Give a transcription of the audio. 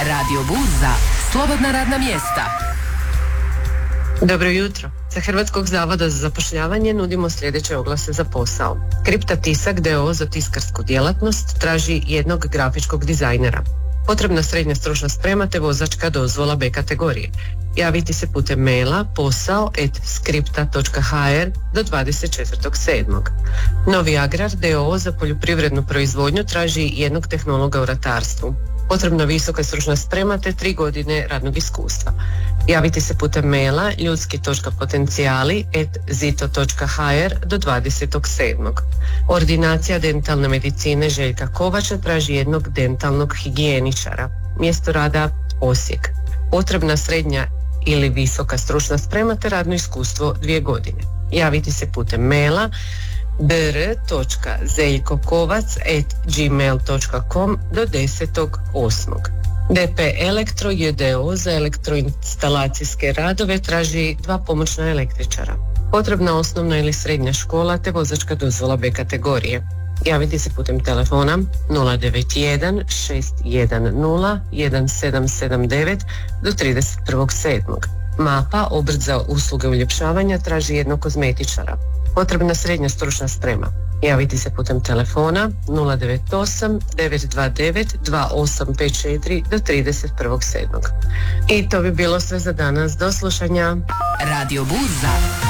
Radio Burza, slobodna radna mjesta. Dobro jutro. Sa Hrvatskog zavoda za zapošljavanje nudimo sljedeće oglase za posao. Kripta Tisak d.o.o. za tiskarsku djelatnost traži jednog grafičkog dizajnera. Potrebna srednja stručna sprema te vozačka dozvola B kategorije. Javiti se putem maila posao@skripta.hr do 24.7. Novi Agrar d.o.o. za poljoprivrednu proizvodnju traži jednog tehnologa u ratarstvu. Potrebna visoka stručna sprema te 3 godine radnog iskustva. Javiti se putem maila ljudski.potencijali@zito.hr do 20.7. Ordinacija dentalne medicine Željka Kovača traži jednog dentalnog higijeničara. Mjesto rada Osijek. Potrebna srednja ili visoka stručna sprema te radno iskustvo 2 godine. Javiti se putem maila br.zeljkokovac@gmail.com do 10.8. DP Elektro j.d.o. za elektroinstalacijske radove traži 2 pomoćna električara. Potrebna osnovna ili srednja škola te vozačka dozvola B kategorije. Javiti se putem telefona 091 610 1779 do 31.7. Mapa, obrt za usluge uljepšavanja, traži jednog kozmetičara. Potrebna srednja stručna sprema. Javiti se putem telefona 098 929 2854 do 31.7. I to bi bilo sve za danas. Do slušanja. Radio Burza.